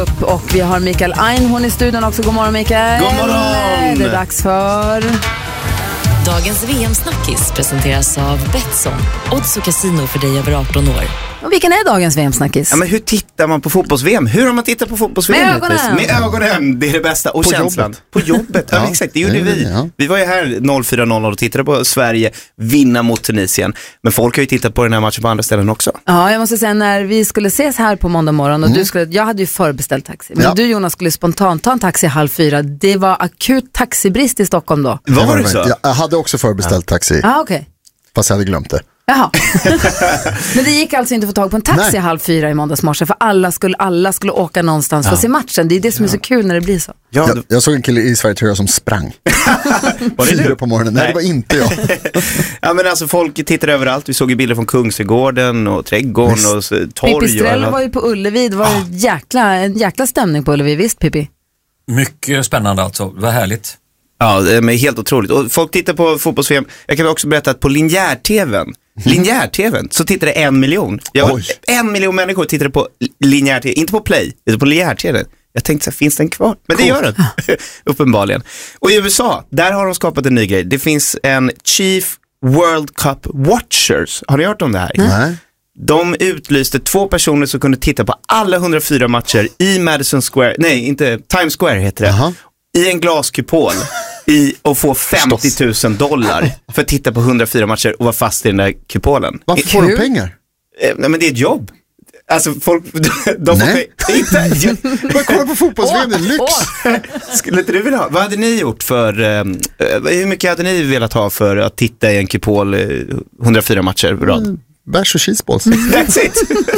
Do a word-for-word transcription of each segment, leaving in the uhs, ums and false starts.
Cup och vi har Mikael Einhorn i studion också. God morgon Mikael. God morgon. Det är dags för dagens V M-snackis presenteras av Betsson. Odds och casino för dig över arton år. Och vilken är dagens V M-snackis? Ja, men hur tittar man på fotbolls-V M? Hur har man tittat på fotbolls-V M? Med ögonen. Med ögonen, det är det bästa. Och på känslan. Jobbet. På jobbet. Ja, Ja, exakt, det gjorde det, vi. ja. Vi var ju här noll fyra noll noll och tittade på Sverige vinna mot Tunisien. Men folk har ju tittat på den här matchen på andra ställen också. Ja, jag måste säga, när vi skulle ses här på måndag morgon och mm. du skulle, jag hade ju förbeställt taxi. Men Ja. du, Jonas, skulle spontant ta en taxi halv fyra. Det var akut taxibrist i Stockholm då. Vad var det så? Jag, jag hade också förbeställt taxi, Ja, ah, okej. Okay. fast jag hade glömt det. Jaha. Men det gick alltså inte att få tag på en taxi Nej. halv fyra i måndags morse, för alla skulle, alla skulle åka någonstans för att se matchen. Det är det som är så kul när det blir så. Ja, Jag, jag såg en kille i Sverige tror jag som sprang. var det Fyra du? på morgonen. Nej, Nej. det var inte jag. Ja, men alltså folk tittar överallt. Vi såg ju bilder från Kungsträdgården och trädgården Visst. och så, torg. Pippi Strell och var ju på Ullevi. Det var ah. jäkla, en jäkla stämning på Ullevi. Visst, Pippi? Mycket spännande alltså, det var härligt. Ja, det är helt otroligt. Och folk tittar på fotbolls-V M. Jag kan också berätta att på linjär-tvn, linjär-tvn, så tittar det en miljon. Jag, Oj. en miljon människor tittade på linjär-tv, inte på play, utan på linjär-tv. Jag tänkte så här, finns den kvar? Men det gör den, uppenbarligen. Och i U S A, där har de skapat en ny grej. Det finns en Chief World Cup Watchers. Har ni hört om det här? Nej. De utlyste två personer som kunde titta på alla hundrafyra matcher i Madison Square, nej, inte Times Square heter det. Jaha. I en glaskupol i, och få femtio tusen dollar för att titta på hundrafyra matcher och vara fast i den där kupolen. Varför får de pengar? Eh, Nej, men det är ett jobb. Alltså folk, de får Nej. peng- inte, Bara kolla på fotbolls-V M, det är lyx. skulle inte du vilja ha? Vad hade ni gjort för, eh, hur mycket hade ni velat ha för att titta i en kupol eh, hundrafyra matcher på rad? Mm. Bärs och cheeseballs. That's it!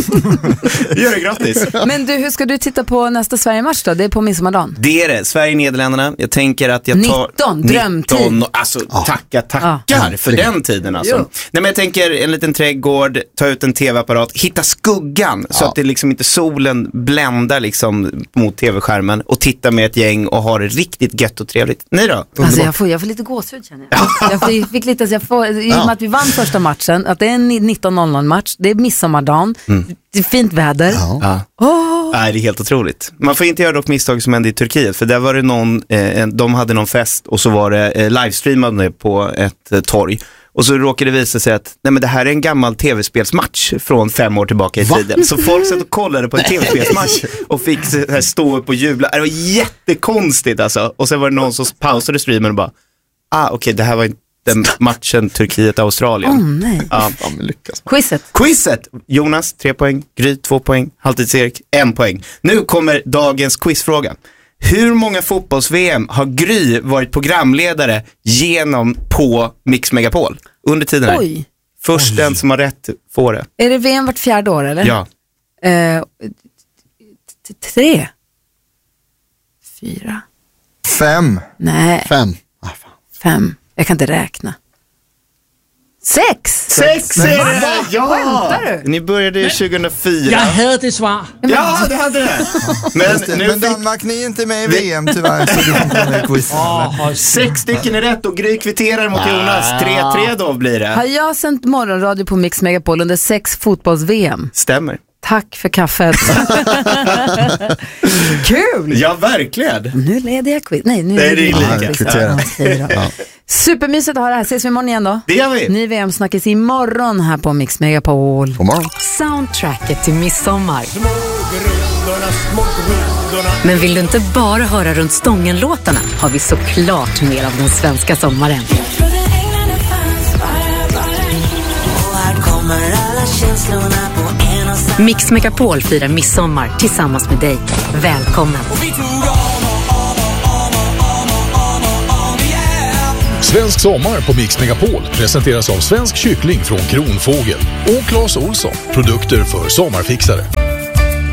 Gör det gratis. Men du, hur ska du titta på nästa Sverige-match då? Det är på midsommardagen. Det är det, Sverige-Nederländerna. Jag tänker att jag tar nitton, drömtid. nitton, och, alltså tacka, tackar Ja. för den tiden alltså. Jo. Nej, men jag tänker en liten trädgård, ta ut en tv-apparat, hitta skuggan så Ja. att det liksom inte solen bländar liksom mot tv-skärmen och titta med ett gäng och ha det riktigt gött och trevligt. Ni då? Alltså jag får, jag får lite gåshud känner jag. Jag fick, fick lite, jag får, i och med att vi vann första matchen, att det är en nitton noll noll match, det är midsommardagen, det är fint väder. Ja. Ja. Oh. Nej, det är helt otroligt. Man får inte göra dock misstag som hände i Turkiet, för där var det någon, eh, de hade någon fest och så var det eh, livestreamade på ett eh, torg. Och så råkade det visa sig att nej, men det här är en gammal tv-spelsmatch från fem år tillbaka i Va? tiden. Så folk satt och kollade på en tv-spelsmatch och fick så här stå upp och jubla. Det var jättekonstigt alltså. Och sen var det någon som pausade streamen och bara, ah okej, okay, det här var inte den matchen Turkiet-Australien. Åh nej. Ja. Fan, vi lyckas. Quizet. Quizet! Jonas, tre poäng. Gry, två poäng. Halvtids-Erik, en poäng. Nu kommer dagens quizfråga. Hur många fotbolls-V M har Gry varit programledare genom på Mix Megapol under tiden här? Oj. Först Oj. den som har rätt får det. Är det V M vart fjärde år eller? Ja. Eh, t- tre. Fyra. Fem. Nej, Fem. Ah, fan. fem. Jag kan inte räkna. Sex! Sex är det! Ja! Skämtar du? Ni började ju tjugohundrafyra. Jag hade det svar. Ja, du hade det! Men nu Men fick Danmark, ni är inte med i V M tyvärr, så du kan inte vara med i quizen. Oh, sex stycken är rätt och Gry kvitterar mot Jonas. tre tre då blir Har det. jag sänt morgonradio på Mix Megapol under sex fotbolls-V M? Stämmer. Tack för kaffet. Kul! Ja, verkligen. Nu leder jag quiz. Nej, nu Nej, är det är det lika. Ja, kvittera. Ja. Supermysigt att ha det här. Ses vi imorgon igen då? Det gör vi. Ny V M-snackis imorgon här på Mix Megapol. God morgon. Soundtracket till midsommar. Men vill du inte bara höra runt stången-låtarna har vi såklart mer av den svenska sommaren. Mix Megapol firar midsommar tillsammans med dig. Välkommen! Svensk sommar på Mix Megapol presenteras av Svensk kyckling från Kronfågel och Claes Olsson, produkter för sommarfixare.